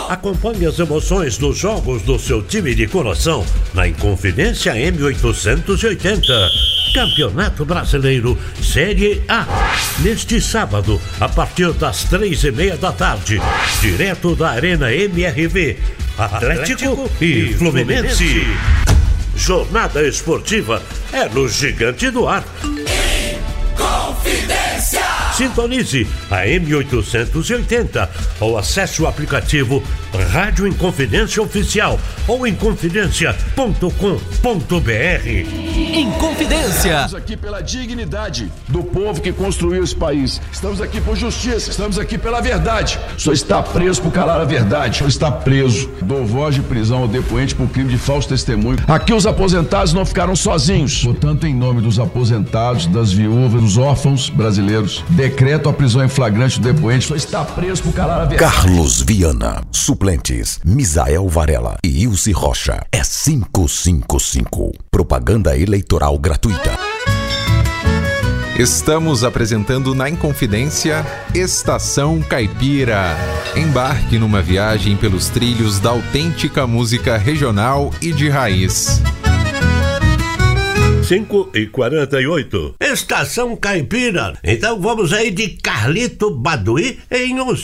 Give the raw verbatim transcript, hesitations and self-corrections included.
Acompanhe as emoções dos jogos do seu time de coração na Inconfidência M oitocentos e oitenta. Campeonato Brasileiro Série A. Neste sábado, a partir das três e meia da tarde, direto da Arena M R V, Atlético e Fluminense. Jornada esportiva é no Gigante do Ar. Inconfidência. Sintonize a M oitocentos e oitenta ou acesse o aplicativo Rádio Inconfidência Oficial ou inconfidência ponto com ponto br. Inconfidência. Estamos aqui pela dignidade do povo que construiu esse país. Estamos aqui por justiça. Estamos aqui pela verdade. O senhor está preso por calar a verdade. O senhor está preso. Dou voz de prisão ao depoente por crime de falso testemunho. Aqui os aposentados não ficaram sozinhos. Portanto, em nome dos aposentados, das viúvas, dos órfãos brasileiros, decreto a prisão em flagrante do depoente. O senhor está preso por calar a verdade. Carlos Viana. Suplentes: Misael Varela e Ilse Rocha. É quinhentos e cinquenta e cinco. Propaganda eleitoral gratuita. Estamos apresentando na Inconfidência Estação Caipira. Embarque numa viagem pelos trilhos da autêntica música regional e de raiz. cinco e quarenta e oito. Estação Caipira. Então vamos aí de Carlito Baduí em um